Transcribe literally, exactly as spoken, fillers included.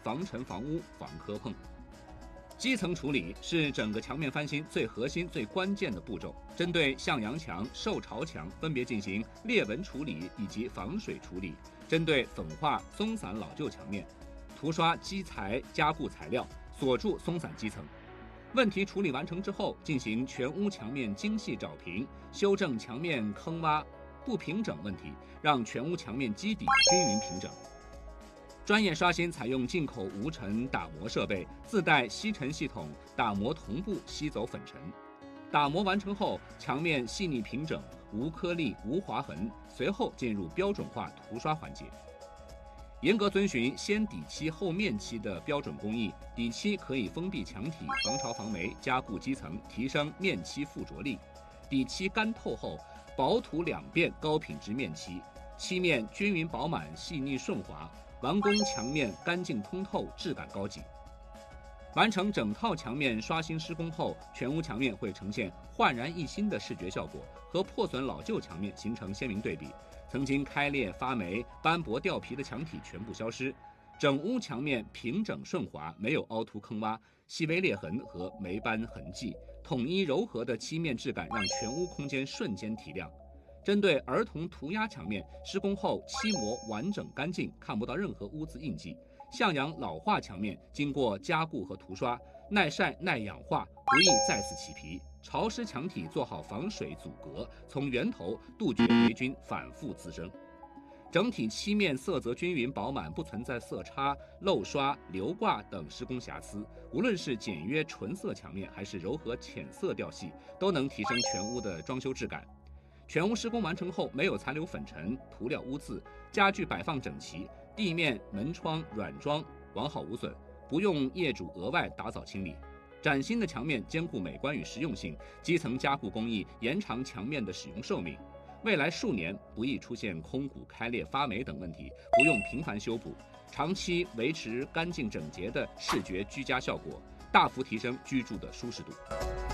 防尘防污、防磕碰。基层处理是整个墙面翻新最核心、最关键的步骤。针对向阳墙、受潮墙分别进行裂纹处理以及防水处理；针对粉化、松散老旧墙面，涂刷基材加固材料，锁住松散基层。问题处理完成之后，进行全屋墙面精细找平，修正墙面坑洼不平整问题，让全屋墙面基底均匀平整。专业刷新采用进口无尘打磨设备，自带吸尘系统，打磨同步吸走粉尘。打磨完成后，墙面细腻平整，无颗粒无划痕，随后进入标准化涂刷环节。严格遵循先底漆后面漆的标准工艺，底漆可以封闭墙体、防潮防霉、加固基层，提升面漆附着力。底漆干透后，薄涂两遍高品质面漆，漆面均匀饱满、细腻顺滑。完工墙面干净通透，质感高级。完成整套墙面刷新施工后，全屋墙面会呈现焕然一新的视觉效果，和破损老旧墙面形成鲜明对比。曾经开裂、发霉、斑驳、掉皮的墙体全部消失，整屋墙面平整顺滑，没有凹凸坑洼、细微裂痕和霉斑痕迹，统一柔和的漆面质感让全屋空间瞬间提亮。针对儿童涂鸦墙面，施工后漆膜完整干净，看不到任何污渍印记。向阳老化墙面经过加固和涂刷，耐晒耐氧化，不易再次起皮。潮湿墙体做好防水阻隔，从源头杜绝霉菌反复滋生。整体漆面色泽均匀饱满，不存在色差、漏刷、流挂等施工瑕疵。无论是简约纯色墙面，还是柔和浅色调系，都能提升全屋的装修质感。全屋施工完成后，没有残留粉尘、涂料污渍，家具摆放整齐，地面、门窗、软装完好无损，不用业主额外打扫清理。崭新的墙面兼顾美观与实用性，基层加固工艺延长墙面的使用寿命，未来数年不易出现空鼓、开裂、发霉等问题，不用频繁修补，长期维持干净整洁的视觉居家效果，大幅提升居住的舒适度。